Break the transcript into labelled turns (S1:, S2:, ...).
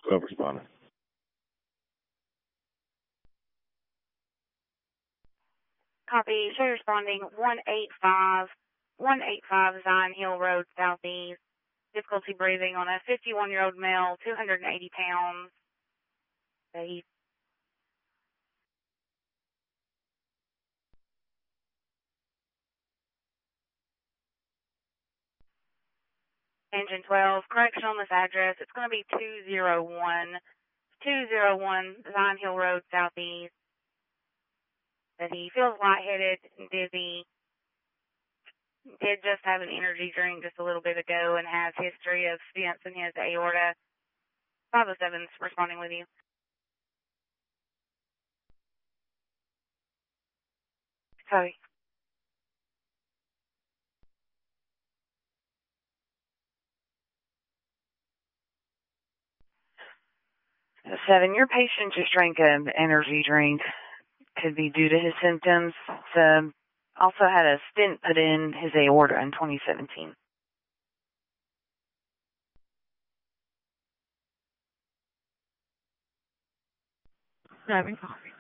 S1: 12 responding.
S2: Copy. Show responding 185 Zion Hill Road, Southeast. Difficulty breathing on a 51-year-old male, 280 pounds. Safe. Engine 12, correction on this address. It's going to be 201 Zion Hill Road, Southeast. That he feels lightheaded and dizzy. Did just have an energy drink just a little bit ago and has history of stents in his aorta. 507's responding with you. Sorry. 7, your patient just drank an energy drink. Could be due to his symptoms. Also had a stent put in his aorta in 2017. Having coffee.